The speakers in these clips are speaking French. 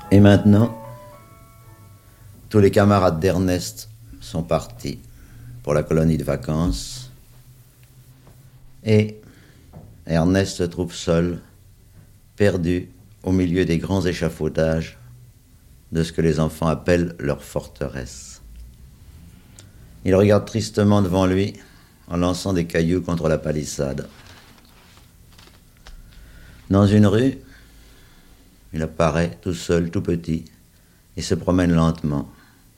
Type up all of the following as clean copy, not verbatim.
Et maintenant, tous les camarades d'Ernest sont partis pour la colonie de vacances. Et Ernest se trouve seul, perdu au milieu des grands échafaudages de ce que les enfants appellent leur forteresse. Il regarde tristement devant lui en lançant des cailloux contre la palissade. Dans une rue, il apparaît tout seul, tout petit, et se promène lentement.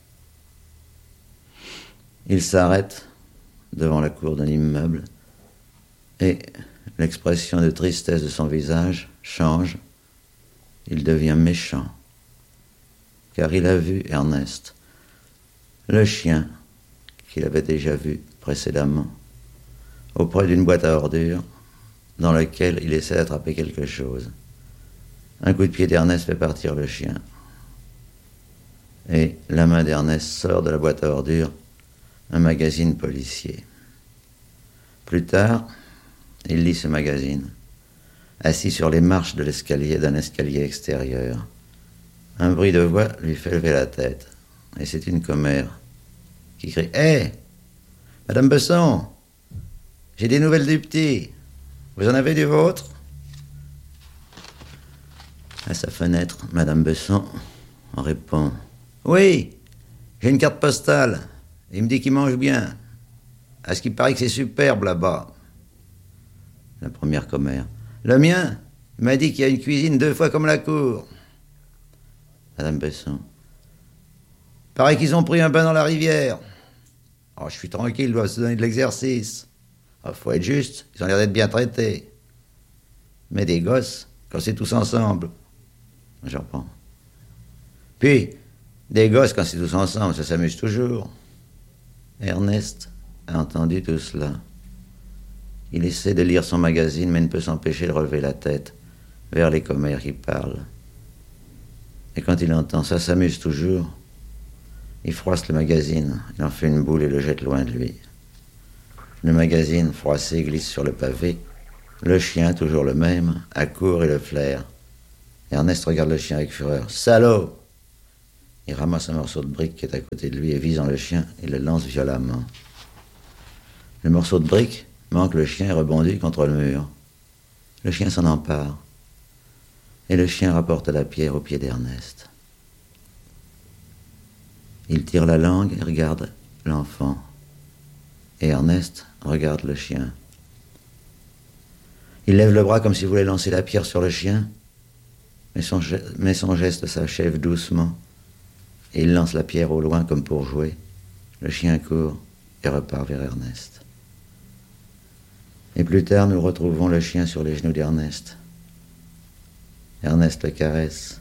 Il s'arrête devant la cour d'un immeuble et l'expression de tristesse de son visage change. Il devient méchant, car il a vu Ernest, le chien qu'il avait déjà vu précédemment, auprès d'une boîte à ordures dans laquelle il essaie d'attraper quelque chose. Un coup de pied d'Ernest fait partir le chien. Et la main d'Ernest sort de la boîte à ordures un magazine policier. Plus tard, il lit ce magazine, assis sur les marches de l'escalier d'un escalier extérieur. Un bruit de voix lui fait lever la tête. Et c'est une commère qui crie « Hé, Madame Besson, j'ai des nouvelles du petit. Vous en avez du vôtre ?» À sa fenêtre, Madame Besson répond « Oui, j'ai une carte postale. Il me dit qu'il mange bien. À ce qu'il paraît que c'est superbe là-bas. » La première commère. « Le mien, il m'a dit qu'il y a une cuisine 2 fois comme la cour. » Madame Besson. « Paraît qu'ils ont pris un bain dans la rivière. Oh, je suis tranquille, ils doivent se donner de l'exercice. Oh, faut être juste, ils ont l'air d'être bien traités. Mais des gosses, quand c'est tous ensemble. » J'en reprends. « Puis, des gosses, quand c'est tous ensemble, ça s'amuse toujours. » Ernest a entendu tout cela. Il essaie de lire son magazine, mais ne peut s'empêcher de relever la tête vers les commères qui parlent. Et quand il entend « ça s'amuse toujours », il froisse le magazine, il en fait une boule et le jette loin de lui. Le magazine, froissé, glisse sur le pavé. Le chien, toujours le même, accourt et le flaire. Ernest regarde le chien avec fureur. « Salaud !» Il ramasse un morceau de brique qui est à côté de lui et visant le chien, il le lance violemment. Le morceau de brique manque le chien et rebondit contre le mur. Le chien s'en empare. Et le chien rapporte la pierre au pied d'Ernest. Il tire la langue et regarde l'enfant. Et Ernest regarde le chien. Il lève le bras comme s'il voulait lancer la pierre sur le chien, mais son geste s'achève doucement. Et il lance la pierre au loin comme pour jouer. Le chien court et repart vers Ernest. Et plus tard, nous retrouvons le chien sur les genoux d'Ernest. Ernest le caresse.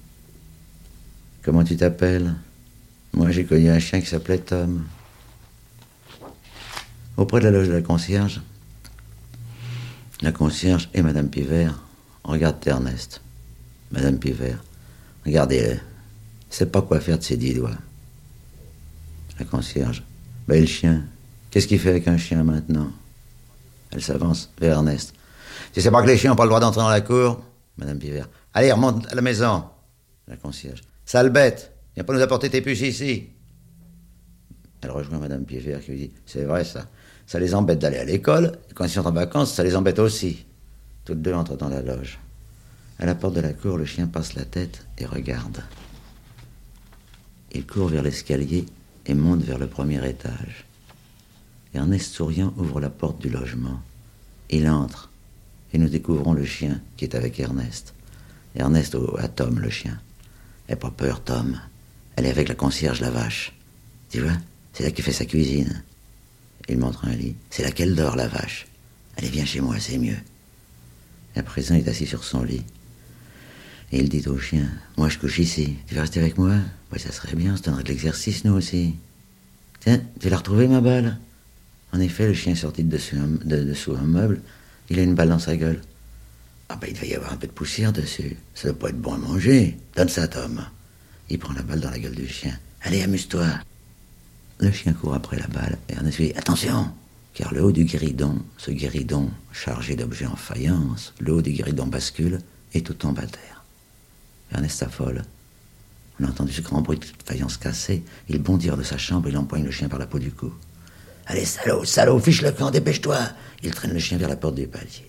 « Comment tu t'appelles ? Moi, j'ai connu un chien qui s'appelait Tom. » Auprès de la loge de la concierge et Madame Pivert regardent Ernest. Madame Pivert, regardez-le. Il sait pas quoi faire de ses 10 doigts. La concierge. Et le chien, qu'est-ce qu'il fait avec un chien maintenant? Elle s'avance vers Ernest. Tu sais pas que les chiens n'ont pas le droit d'entrer dans la cour? Madame Pivert. Allez, remonte à la maison. La concierge. Sale bête, viens pas nous apporter tes puces ici. Elle rejoint Madame Pivert qui lui dit, c'est vrai ça. Ça les embête d'aller à l'école, et quand ils sont en vacances, ça les embête aussi. Toutes deux entrent dans la loge. À la porte de la cour, le chien passe la tête et regarde. Il court vers l'escalier et monte vers le premier étage. Ernest, souriant, ouvre la porte du logement. Il entre, et nous découvrons le chien qui est avec Ernest. Ernest à Tom, le chien. N'aie pas peur, Tom. Elle est avec la concierge, la vache. Tu vois, c'est là qu'il fait sa cuisine. Il montre un lit. C'est là qu'elle dort, la vache. Allez, viens chez moi, c'est mieux. Et à présent, il est assis sur son lit. Et il dit au chien, moi je couche ici, tu veux rester avec moi? Oui, ça serait bien, on se donnerait de l'exercice, nous aussi. Tiens, tu l'as retrouvé, ma balle? En effet, le chien est sorti de dessous un meuble, il a une balle dans sa gueule. Ah ben, il devait y avoir un peu de poussière dessus, ça doit pas être bon à manger. Donne ça, Tom. Il prend la balle dans la gueule du chien. Allez, amuse-toi. Le chien court après la balle, et Ernest lui dit, attention! Car le haut du guéridon, ce guéridon chargé d'objets en faïence, le haut du guéridon bascule et tout tombe à terre. Ernest s'affole. On a entendu ce grand bruit de faïence cassée. Il bondit hors de sa chambre, il empoigne le chien par la peau du cou. « Allez, salaud, salaud, fiche le camp, dépêche-toi !» Il traîne le chien vers la porte du palier.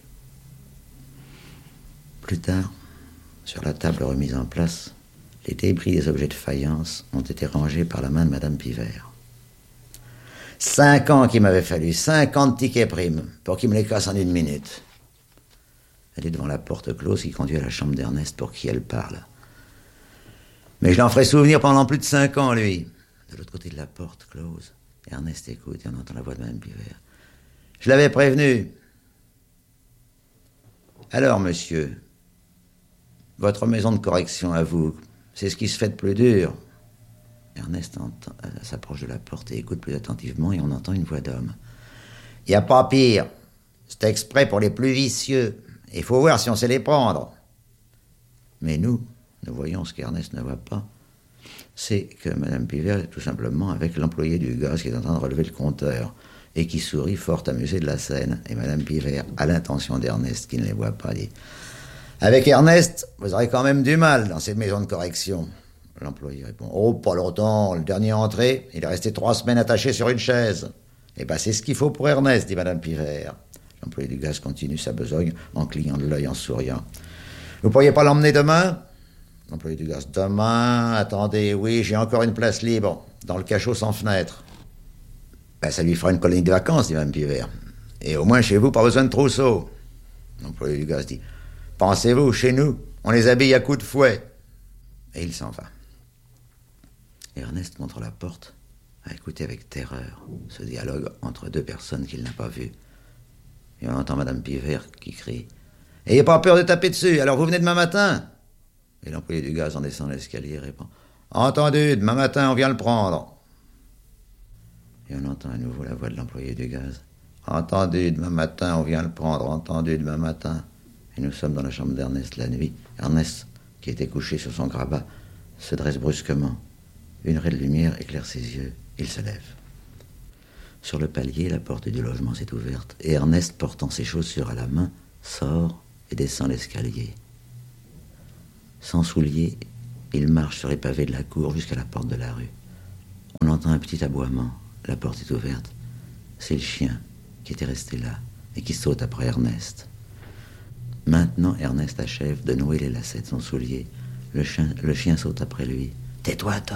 Plus tard, sur la table remise en place, les débris des objets de faïence ont été rangés par la main de Madame Pivert. 5 ans qu'il m'avait fallu, 50 tickets primes, pour qu'il me les casse en 1 minute. Elle est devant la porte close qui conduit à la chambre d'Ernest pour qui elle parle. Mais je l'en ferai souvenir pendant plus de 5 ans, lui. De l'autre côté de la porte close, Ernest écoute et on entend la voix de Madame Pivert. Je l'avais prévenu. Alors, monsieur, votre maison de correction à vous, c'est ce qui se fait de plus dur. Ernest s'approche de la porte et écoute plus attentivement et on entend une voix d'homme. « Y a pas pire. C'est exprès pour les plus vicieux. Il faut voir si on sait les prendre. » Mais nous voyons ce qu'Ernest ne voit pas. C'est que Mme Pivert est tout simplement avec l'employé du gaz qui est en train de relever le compteur et qui sourit fort amusé de la scène. Et Mme Pivert, à l'intention d'Ernest qui ne les voit pas, dit « Avec Ernest, vous aurez quand même du mal dans cette maison de correction. » L'employé répond « Oh, pas longtemps, le dernier entré, il est resté 3 semaines attaché sur une chaise. » « Eh ben, c'est ce qu'il faut pour Ernest, dit Mme Pivert. » L'employé du gaz continue sa besogne en clignant de l'œil en souriant. « Vous pourriez pas l'emmener demain ?» L'employé du gaz. « Demain, attendez, oui, j'ai encore une place libre, dans le cachot sans fenêtre. » « Ben, ça lui fera une colonie de vacances, dit Mme Pivert. Et au moins, chez vous, pas besoin de trousseau. » L'employé du gaz dit « Pensez-vous, chez nous, on les habille à coups de fouet. » Et il s'en va. Ernest, contre la porte, a écouté avec terreur ce dialogue entre 2 personnes qu'il n'a pas vues. Et on entend Mme Pivert qui crie « Ayez pas peur de taper dessus, alors vous venez demain matin ?» Et l'employé du gaz en descend l'escalier et répond « Entendu, demain matin on vient le prendre. » Et on entend à nouveau la voix de l'employé du gaz « Entendu, demain matin on vient le prendre, entendu, demain matin. » Et nous sommes dans la chambre d'Ernest la nuit. Ernest, qui était couché sur son grabat, se dresse brusquement. Une raie de lumière éclaire ses yeux. Il se lève. Sur le palier, la porte du logement s'est ouverte et Ernest, portant ses chaussures à la main, sort et descend l'escalier. Sans souliers, il marche sur les pavés de la cour jusqu'à la porte de la rue. On entend un petit aboiement. La porte est ouverte. C'est le chien qui était resté là et qui saute après Ernest. Maintenant, Ernest achève de nouer les lacets de son soulier. Le chien saute après lui. « Tais-toi, Tom !»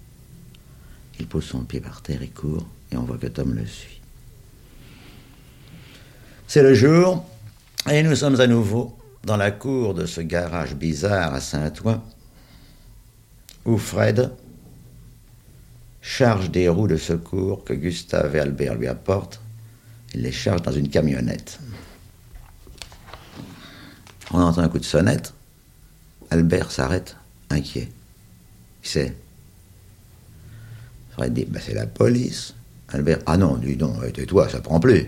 Il pose son pied par terre et court, et on voit que Tom le suit. C'est le jour, et nous sommes à nouveau dans la cour de ce garage bizarre à Saint-Ouen, où Fred charge des roues de secours que Gustave et Albert lui apportent. Il les charge dans une camionnette. On entend un coup de sonnette. Albert s'arrête, inquiet. Qui c'est ? Fred dit, c'est la police. Albert, ah non, dis donc, tais-toi, ça prend plus.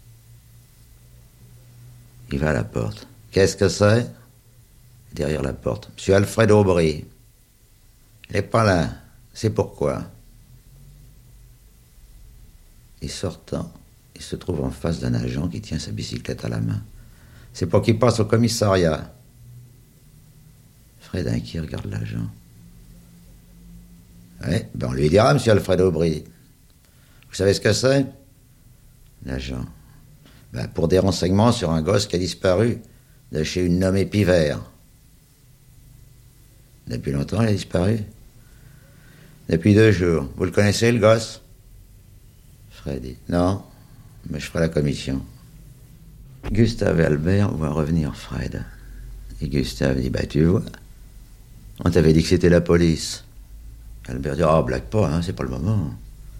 Il va à la porte. Qu'est-ce que c'est ? Derrière la porte, Monsieur Alfred Aubry. Il n'est pas là. C'est pourquoi ? Et sortant, il se trouve en face d'un agent qui tient sa bicyclette à la main. C'est pour qu'il passe au commissariat. Fred, inquiet, regarde l'agent. Oui, on lui dira, Monsieur Alfred Aubry. Vous savez ce que c'est ? L'agent. Pour des renseignements sur un gosse qui a disparu de chez une nommée Pivert. Depuis longtemps, il a disparu ? Depuis 2 jours. Vous le connaissez, le gosse ? Fred dit, non, mais je ferai la commission. Gustave et Albert voient revenir Fred. Et Gustave dit, tu vois, on t'avait dit que c'était la police. Albert dit, blague pas, hein, c'est pas le moment.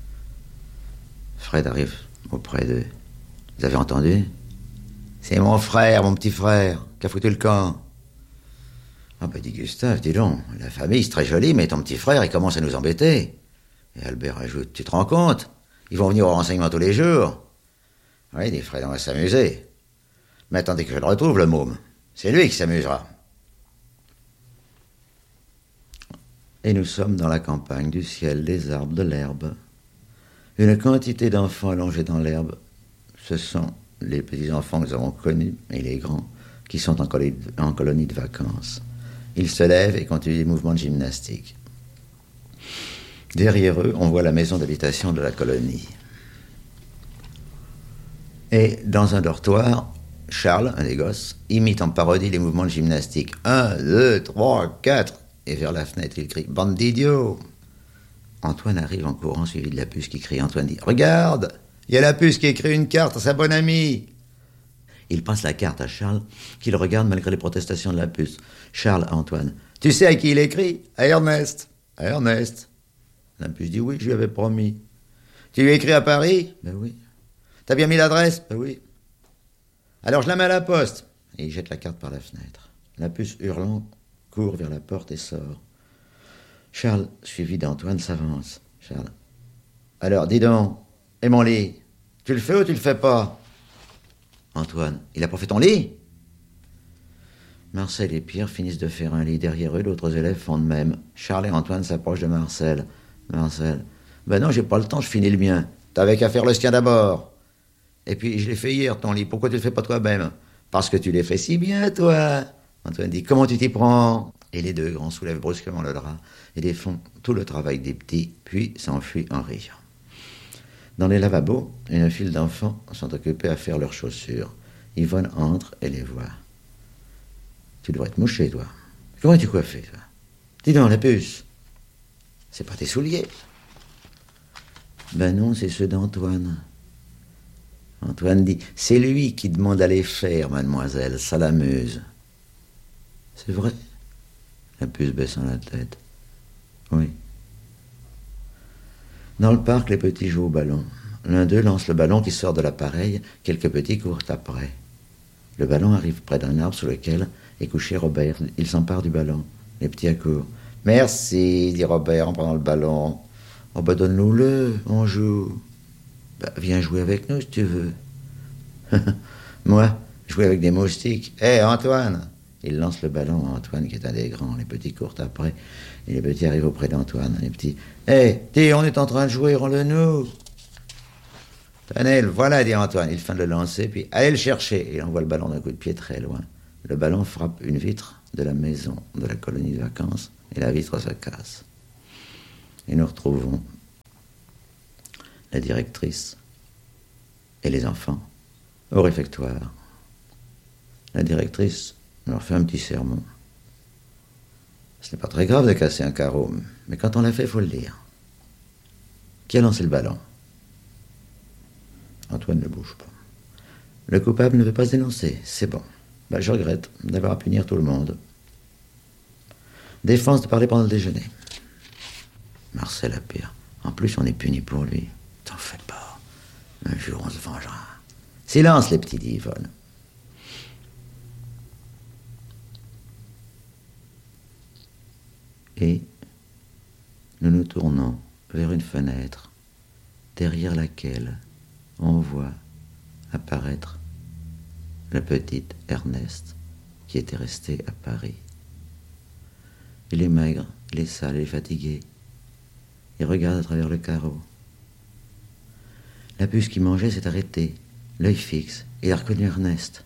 Fred arrive auprès d'eux. Vous avez entendu ? C'est mon frère, mon petit frère, qui a foutu le camp. Dit Gustave, dis donc, la famille c'est très joli, mais ton petit frère, il commence à nous embêter. Et Albert ajoute, tu te rends compte ? Ils vont venir au renseignement tous les jours. Oui, dit Fred, on va s'amuser. Mais attendez que je le retrouve, le môme. C'est lui qui s'amusera. Et nous sommes dans la campagne, du ciel, des arbres, de l'herbe. Une quantité d'enfants allongés dans l'herbe. Ce sont les petits-enfants que nous avons connus, et les grands, qui sont en colonie de vacances. Ils se lèvent et continuent des mouvements de gymnastique. Derrière eux, on voit la maison d'habitation de la colonie. Et dans un dortoir, Charles, un des gosses, imite en parodie les mouvements de gymnastique. 1, 2, 3, 4. Et vers la fenêtre, il crie « Bande d'idiots !» Antoine arrive en courant, suivi de la puce qui crie. Antoine dit « Regarde, il y a la puce qui écrit une carte à sa bonne amie !» Il passe la carte à Charles, qui le regarde malgré les protestations de la puce. Charles à Antoine. « Tu sais à qui il écrit ? À Ernest. »« À Ernest. » La puce dit « Oui, je lui avais promis. »« Tu lui écris à Paris ? » ?»« Ben oui. »« T'as bien mis l'adresse ? » ?»« Ben oui. »« Alors je la mets à la poste. » Et il jette la carte par la fenêtre. La puce, hurlant, court vers la porte et sort. Charles, suivi d'Antoine, s'avance. Charles. « Alors, dis donc, et mon lit ? Tu le fais ou tu le fais pas ? » Antoine. « Il a pas fait ton lit ?» Marcel et Pierre finissent de faire un lit. Derrière eux, d'autres élèves font de même. Charles et Antoine s'approchent de Marcel. Marcel. « Ben non, j'ai pas le temps, je finis le mien. T'avais qu'à faire le sien d'abord. Et puis, je l'ai fait hier, ton lit. Pourquoi tu le fais pas toi-même ? Parce que tu l'as fait si bien, toi. » Antoine dit « Comment tu t'y prends ?» Et les deux grands soulèvent brusquement le drap et défont tout le travail des petits, puis s'enfuient en riant. Dans les lavabos, une file d'enfants sont occupés à faire leurs chaussures. Yvonne entre et les voit. « Tu devrais te moucher, toi. Comment es-tu coiffé, toi ? Dis donc, la puce. C'est pas tes souliers. » Ben non, c'est ceux d'Antoine. Antoine dit « C'est lui qui demande à les faire, mademoiselle, ça l'amuse. » C'est vrai ? La puce baissant la tête. Oui. Dans le parc, les petits jouent au ballon. L'un d'eux lance le ballon qui sort de l'appareil. Quelques petits courent après. Le ballon arrive près d'un arbre sous lequel est couché Robert. Il s'empare du ballon. Les petits accourent. « Merci, dit Robert en prenant le ballon. Oh ben donne-nous-le, on joue. Ben, viens jouer avec nous si tu veux. Moi, jouer avec des moustiques. Hé, Antoine !» Il lance le ballon à Antoine, qui est un des grands. Les petits courent après. Et les petits arrivent auprès d'Antoine. Les petits. Hé, dis, on est en train de jouer, rends-le-nous. Tenez, voilà, dit Antoine. Il feint de le lancer, puis allez le chercher. Il envoie le ballon d'un coup de pied très loin. Le ballon frappe une vitre de la maison de la colonie de vacances, et la vitre se casse. Et nous retrouvons la directrice et les enfants au réfectoire. La directrice leur fait un petit sermon. Ce n'est pas très grave de casser un carreau, mais quand on l'a fait, il faut le dire. Qui a lancé le ballon ? Antoine ne bouge pas. Le coupable ne veut pas se dénoncer, c'est bon. Ben, je regrette d'avoir à punir tout le monde. Défense de parler pendant le déjeuner. Marcel a pire. En plus, on est puni pour lui. T'en fais pas. Un jour, on se vengera. Silence, les petits, dit Yvonne. Et nous nous tournons vers une fenêtre derrière laquelle on voit apparaître la petite Ernest qui était restée à Paris. Il est maigre, il est sale, il est fatigué. Il regarde à travers le carreau. La puce qui mangeait s'est arrêtée, l'œil fixe. Il a reconnu Ernest.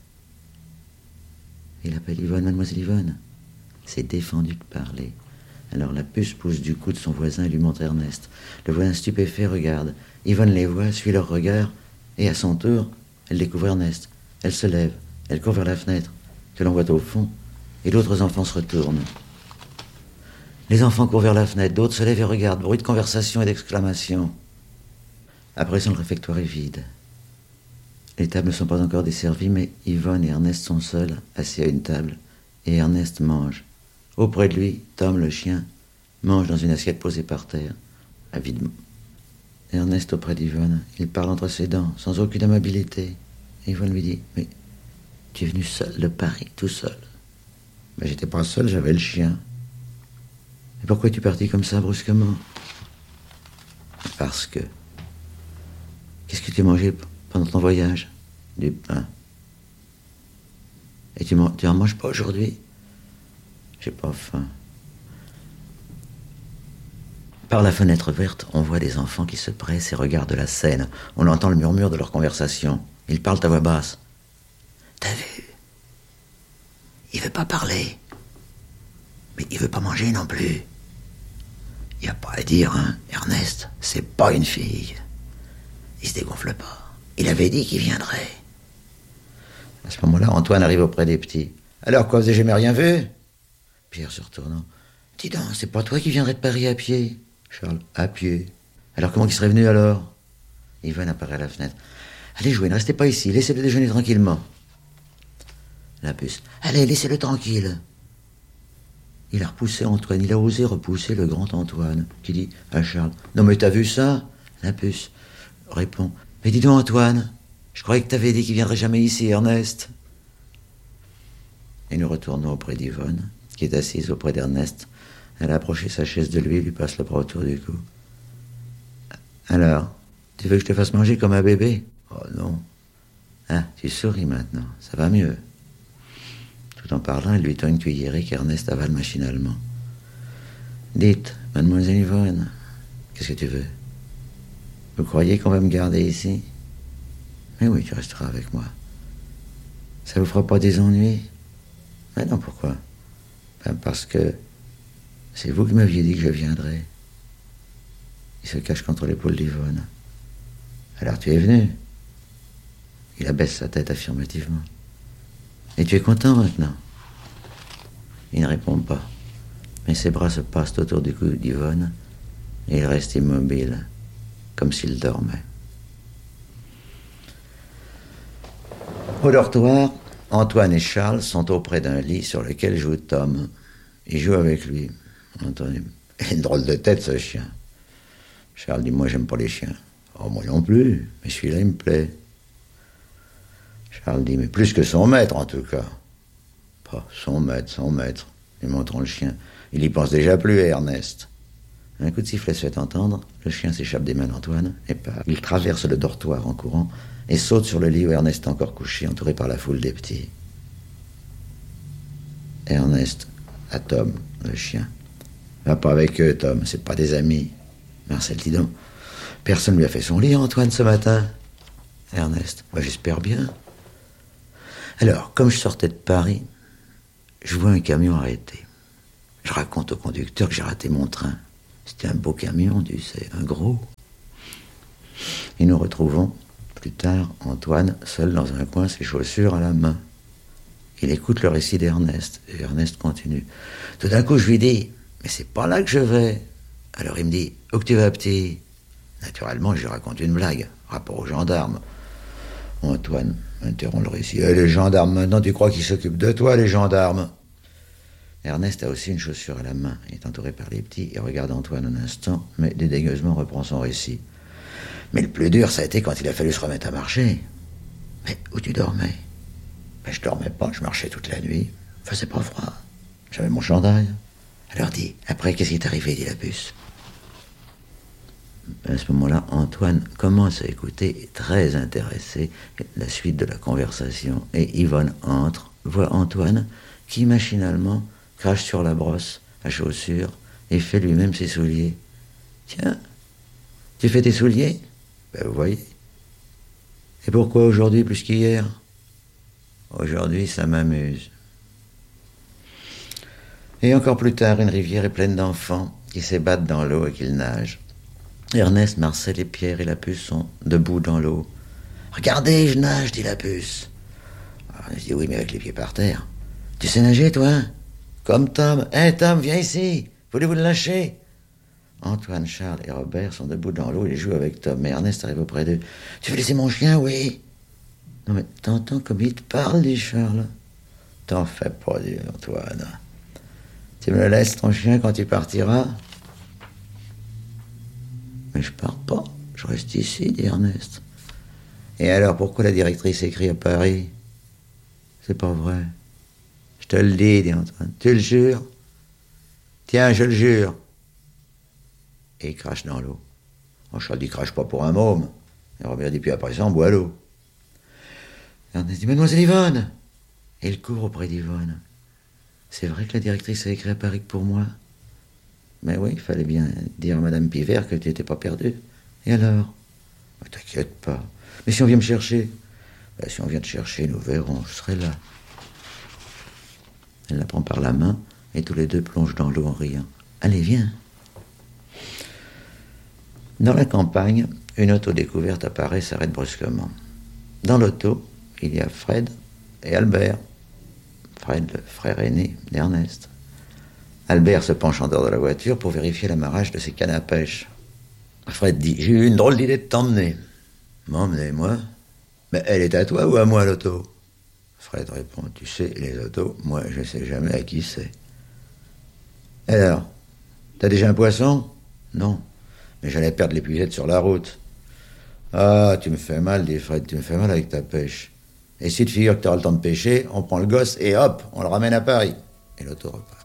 Il appelle Yvonne, mademoiselle Yvonne. C'est défendu de parler. Alors la puce pousse du coude son voisin et lui montre Ernest. Le voisin stupéfait regarde. Yvonne les voit, suit leur regard, et à son tour, elle découvre Ernest. Elle se lève, elle court vers la fenêtre, que l'on voit au fond, et d'autres enfants se retournent. Les enfants courent vers la fenêtre, d'autres se lèvent et regardent, bruit de conversation et d'exclamations. À présent, le réfectoire est vide. Les tables ne sont pas encore desservies, mais Yvonne et Ernest sont seuls, assis à une table, et Ernest mange. Auprès de lui, Tom, le chien, mange dans une assiette posée par terre, avidement. Ernest auprès d'Yvonne, il parle entre ses dents, sans aucune amabilité. Yvonne lui dit, mais tu es venu seul de Paris, tout seul. Mais j'étais pas seul, j'avais le chien. Et pourquoi es-tu parti comme ça, brusquement ? Parce que... Qu'est-ce que tu as mangé pendant ton voyage ? Du pain. Et tu en manges pas aujourd'hui ? J'ai pas faim. Par la fenêtre verte, on voit des enfants qui se pressent et regardent la scène. On entend le murmure de leur conversation. Ils parlent à voix basse. T'as vu ? Il veut pas parler. Mais il veut pas manger non plus. Il n'y a pas à dire, hein, Ernest, c'est pas une fille. Il se dégonfle pas. Il avait dit qu'il viendrait. À ce moment-là, Antoine arrive auprès des petits. Alors, quoi, vous n'avez jamais rien vu? Pierre se retournant. Dis donc, c'est pas toi qui viendrais de Paris à pied? Charles, à pied. Alors, comment il serait venu alors? Yvonne apparaît à la fenêtre. Allez jouer, ne restez pas ici, laissez-le déjeuner tranquillement. La puce. Allez, laissez-le tranquille. Il a repoussé Antoine, il a osé repousser le grand Antoine, qui dit à Charles, non mais t'as vu ça? La puce répond, mais dis donc Antoine, je croyais que t'avais dit qu'il viendrait jamais ici, Ernest. Et nous retournons auprès d'Yvonne, qui est assise auprès d'Ernest. Elle a approché sa chaise de lui, lui passe le bras autour du cou. Alors, tu veux que je te fasse manger comme un bébé? Oh non. Ah, tu souris maintenant, ça va mieux. Tout en parlant, elle lui tend une cuillerée qu'Ernest avale machinalement. Dites, mademoiselle Yvonne, qu'est-ce que tu veux? Vous croyez qu'on va me garder ici? Mais oui, tu resteras avec moi. Ça vous fera pas des ennuis? Mais non, pourquoi? Ben parce que c'est vous qui m'aviez dit que je viendrais. Il se cache contre l'épaule d'Yvonne. Alors tu es venu? Il abaisse sa tête affirmativement. Et tu es content maintenant? Il ne répond pas, mais ses bras se passent autour du cou d'Yvonne et il reste immobile, comme s'il dormait. Au dortoir, Antoine et Charles sont auprès d'un lit sur lequel joue Tom. Ils jouent avec lui. Antoine, il a une drôle de tête ce chien. Charles dit, moi j'aime pas les chiens. Oh, moi non plus, mais celui-là il me plaît. Charles dit, mais plus que son maître en tout cas. Pas son maître, lui montrant le chien. Il y pense déjà plus, Ernest. Un coup de sifflet se fait entendre, le chien s'échappe des mains d'Antoine et part. Il traverse le dortoir en courant et saute sur le lit où Ernest est encore couché, entouré par la foule des petits. Ernest à Tom, le chien. Va pas avec eux, Tom, c'est pas des amis. Marcel dit donc, personne lui a fait son lit, Antoine, ce matin. Ernest, bah, j'espère bien. Alors, comme je sortais de Paris, je vois un camion arrêté. Je raconte au conducteur que j'ai raté mon train. C'était un beau camion, tu sais, un gros. Et nous retrouvons, plus tard, Antoine, seul dans un coin, ses chaussures à la main. Il écoute le récit d'Ernest, et Ernest continue. Tout d'un coup, je lui dis, mais c'est pas là que je vais. Alors il me dit, où que tu vas, petit? Naturellement, je lui raconte une blague, rapport aux gendarmes. Antoine interrompt le récit. Les gendarmes, maintenant, tu crois qu'ils s'occupent de toi, les gendarmes? Ernest a aussi une chaussure à la main. Il est entouré par les petits et regarde Antoine un instant, mais dédaigneusement reprend son récit. Mais le plus dur, ça a été quand il a fallu se remettre à marcher. Mais où tu dormais? Ben, je dormais pas, je marchais toute la nuit. Il faisait pas froid. J'avais mon chandail. Alors dis, après, qu'est-ce qui est arrivé, dit la puce. À ce moment-là, Antoine commence à écouter, très intéressé, la suite de la conversation. Et Yvonne entre, voit Antoine qui, machinalement, crache sur la brosse à chaussures et fait lui-même ses souliers. Tiens, tu fais tes souliers? Ben, vous voyez. Et pourquoi aujourd'hui plus qu'hier? Aujourd'hui, ça m'amuse. Et encore plus tard, une rivière est pleine d'enfants qui s'ébattent dans l'eau et qui nagent. Ernest, Marcel et Pierre et la puce sont debout dans l'eau. « Regardez, je nage, dit la puce. » Je dis oui, mais avec les pieds par terre. « Tu sais nager, toi? Comme Tom. Hé, Tom, viens ici. Voulez-vous le lâcher? » Antoine, Charles et Robert sont debout dans l'eau et jouent avec Tom. Mais Ernest arrive auprès d'eux. « Tu veux laisser mon chien, oui? » « Non, mais t'entends comme il te parle, dit Charles. »« T'en fais pas, dit Antoine. Tu me le laisses, ton chien, quand tu partiras? » « Mais je pars pas, je reste ici, dit Ernest. »« Et alors, pourquoi la directrice écrit à Paris? »« C'est pas vrai. »« Je te le dis, dit Antoine. »« Tu le jures? »« Tiens, je le jure. » Et il crache dans l'eau. Charles dit, crache pas pour un môme. Et Robert dit, puis après ça, on boit l'eau. Ernest dit, mademoiselle Yvonne. Et il court auprès d'Yvonne. C'est vrai que la directrice a écrit à Paris pour moi? Mais oui, il fallait bien dire à madame Pivert que tu n'étais pas perdu. Et alors? T'inquiète pas. Mais si on vient me chercher? Ben, si on vient te chercher, nous verrons, je serai là. Elle la prend par la main et tous les deux plongent dans l'eau en riant. Allez, viens. Dans la campagne, une auto découverte apparaît et s'arrête brusquement. Dans l'auto, il y a Fred et Albert. Fred, le frère aîné d'Ernest. Albert se penche en dehors de la voiture pour vérifier l'amarrage de ses cannes à pêche. Fred dit « J'ai eu une drôle d'idée de t'emmener. »« M'emmener, moi ? Mais elle est à toi ou à moi, l'auto ?» Fred répond « Tu sais, les autos, moi, je sais jamais à qui c'est. »« Alors, t'as déjà un poisson ? » ?»« Non, mais j'allais perdre l'épuisette sur la route. »« Ah, tu me fais mal, dit Fred, tu me fais mal avec ta pêche. Et si tu figures que t'auras le temps de pêcher, on prend le gosse et hop, on le ramène à Paris. » Et l'auto repart.